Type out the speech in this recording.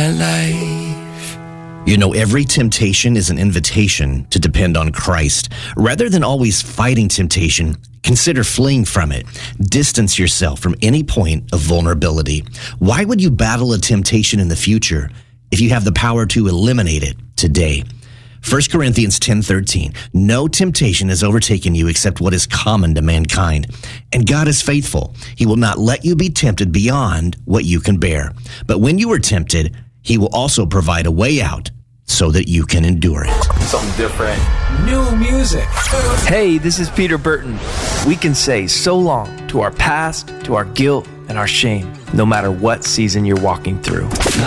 my life. You know, every temptation is an invitation to depend on Christ. Rather than always fighting temptation, consider fleeing from it. Distance yourself from any point of vulnerability. Why would you battle a temptation in the future if you have the power to eliminate it today? 1 Corinthians 10:13, no temptation has overtaken you except what is common to mankind. And God is faithful. He will not let you be tempted beyond what you can bear. But when you are tempted, he will also provide a way out so that you can endure it. Something different. New music. Hey, this is Peter Burton. We can say so long to our past, to our guilt, and our shame, no matter what season you're walking through.